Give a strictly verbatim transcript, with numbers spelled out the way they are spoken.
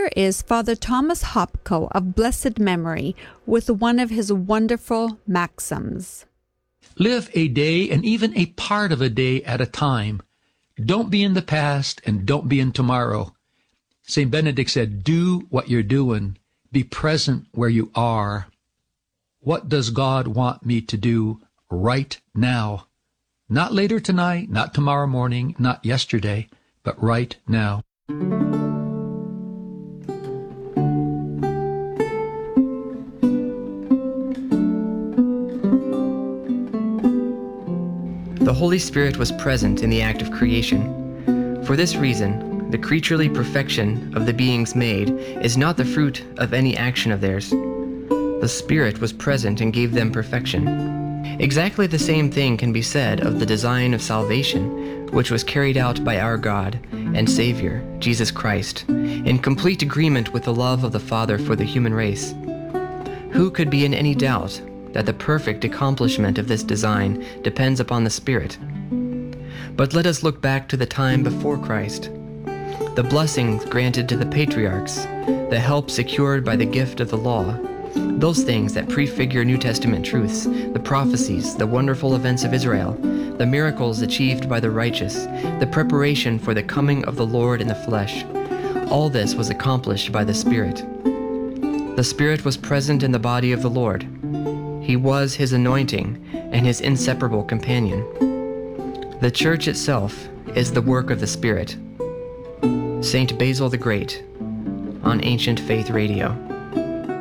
Here is Father Thomas Hopko of blessed memory with one of his wonderful maxims. Live a day and even a part of a day at a time. Don't be in the past and don't be in tomorrow. Saint Benedict said, do what you're doing. Be present where you are. What does God want me to do right now? Not later tonight, not tomorrow morning, not yesterday, but right now. The Holy Spirit was present in the act of creation. For this reason, the creaturely perfection of the beings made is not the fruit of any action of theirs. The Spirit was present and gave them perfection. Exactly the same thing can be said of the design of salvation, which was carried out by our God and Savior, Jesus Christ, in complete agreement with the love of the Father for the human race. Who could be in any doubt that the perfect accomplishment of this design depends upon the Spirit? But let us look back to the time before Christ. The blessings granted to the patriarchs, the help secured by the gift of the law, those things that prefigure New Testament truths, the prophecies, the wonderful events of Israel, the miracles achieved by the righteous, the preparation for the coming of the Lord in the flesh, all this was accomplished by the Spirit. The Spirit was present in the body of the Lord. He was his anointing and his inseparable companion. The Church itself is the work of the Spirit. Saint Basil the Great, on Ancient Faith Radio.